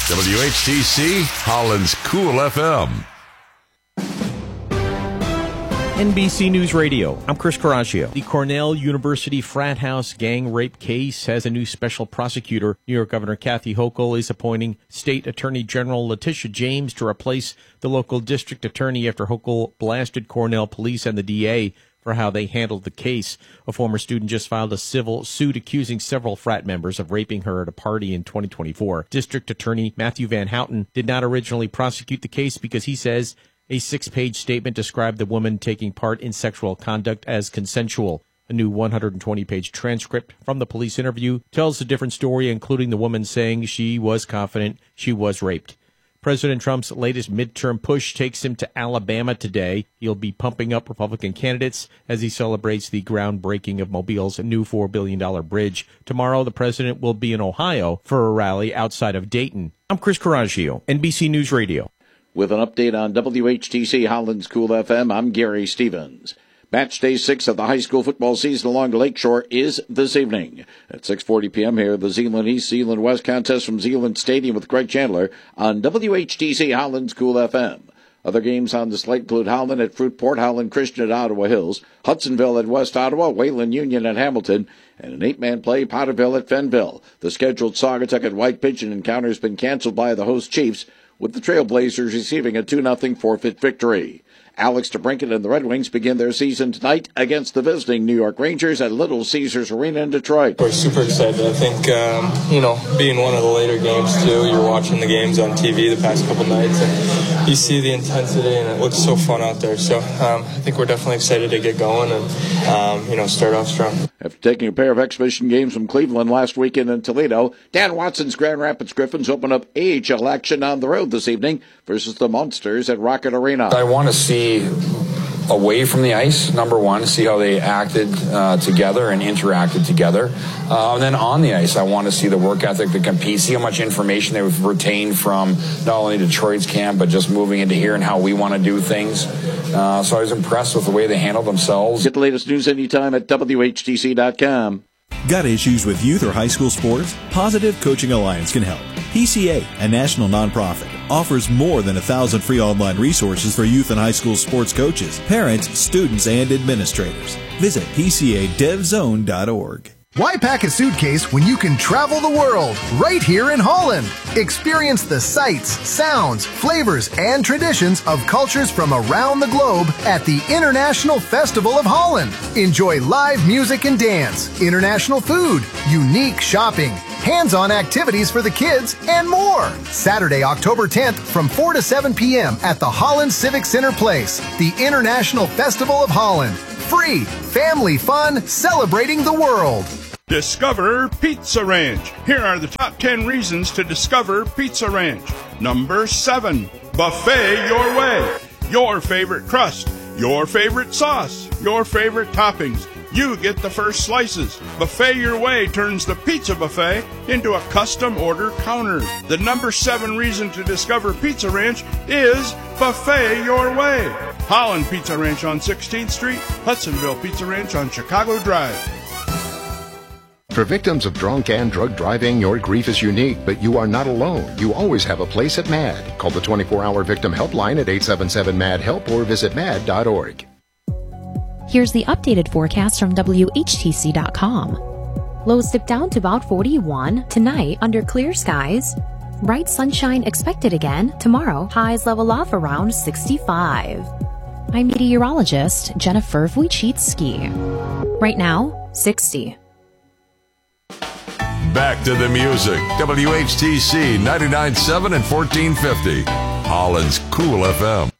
WHTC, Holland's Cool FM. NBC News Radio, I'm Chris Coraggio. The Cornell University frat house gang rape case has a new special prosecutor. New York Governor Kathy Hochul is appointing State Attorney General Letitia James to replace the local district attorney after Hochul blasted Cornell police and the DA for how they handled the case. A former student just filed a civil suit accusing several frat members of raping her at a party in 2024. District Attorney Matthew Van Houten did not originally prosecute the case because he says a 6-page statement described the woman taking part in sexual conduct as consensual. A new 120-page transcript from the police interview tells a different story, including the woman saying she was confident she was raped. President Trump's latest midterm push takes him to Alabama today. He'll be pumping up Republican candidates as he celebrates the groundbreaking of Mobile's new $4 billion bridge. Tomorrow, the president will be in Ohio for a rally outside of Dayton. I'm Chris Coraggio, NBC News Radio. With an update on WHTC Holland's Cool FM, I'm Gary Stevens. Match day 6 of the high school football season along the Lakeshore is this evening. At 6:40 p.m. here, the Zeeland East, Zeeland West contest from Zeeland Stadium with Greg Chandler on WHTC Holland's Cool FM. Other games on the slate include Holland at Fruitport, Holland Christian at Ottawa Hills, Hudsonville at West Ottawa, Wayland Union at Hamilton, and an 8-man play, Potterville at Fenville. The scheduled Saugatuck at White Pigeon encounter has been canceled by the host Chiefs, with the Trailblazers receiving a 2-0 forfeit victory. Alex DeBrincat and the Red Wings begin their season tonight against the visiting New York Rangers at Little Caesars Arena in Detroit. We're super excited. I think, being one of the later games, too, you're watching the games on TV the past couple nights, and you see the intensity, and it looks so fun out there. So I think we're definitely excited to get going and, start off strong. After taking a pair of exhibition games from Cleveland last weekend in Toledo, Dan Watson's Grand Rapids Griffins open up AHL action on the road this evening versus the Munsters at Rocket Arena. I want to see away from the ice, number one, see how they acted together and interacted together. And then on the ice, I want to see the work ethic, the compete, see how much information they've retained from not only Detroit's camp, but just moving into here and how we want to do things. So I was impressed with the way they handled themselves. Get the latest news anytime at WHTC.com. Got issues with youth or high school sports? Positive Coaching Alliance can help. PCA, a national nonprofit, offers more than 1,000 free online resources for youth and high school sports coaches, parents, students, and administrators. Visit PCADevZone.org. Why pack a suitcase when you can travel the world right here in Holland? Experience the sights, sounds, flavors, and traditions of cultures from around the globe at the International Festival of Holland. Enjoy live music and dance, international food, unique shopping, hands-on activities for the kids, and more. Saturday, October 10th from 4 to 7 p.m. at the Holland Civic Center Place, the International Festival of Holland. Free, family fun, celebrating the world. Discover Pizza Ranch. Here are the top 10 reasons to discover Pizza Ranch. Number 7, buffet your way. Your favorite crust, your favorite sauce, your favorite toppings. You get the first slices. Buffet Your Way turns the pizza buffet into a custom order counter. The number 7 reason to discover Pizza Ranch is Buffet Your Way. Holland Pizza Ranch on 16th Street, Hudsonville Pizza Ranch on Chicago Drive. For victims of drunk and drug driving, your grief is unique, but you are not alone. You always have a place at MAD. Call the 24-hour victim helpline at 877-MAD-HELP or visit mad.org. Here's the updated forecast from WHTC.com. Lows dip down to about 41 tonight under clear skies. Bright sunshine expected again tomorrow. Highs level off around 65. I'm meteorologist Jennifer Wojcicki. Right now, 60. Back to the music. WHTC 99.7 and 1450. Holland's Cool FM.